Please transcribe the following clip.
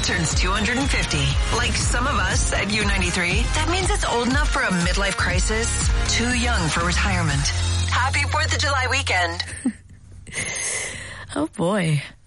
turns 250. Like some of us at U93, that means it's old enough for a midlife crisis, too young for retirement. Happy 4th of July weekend. Oh boy.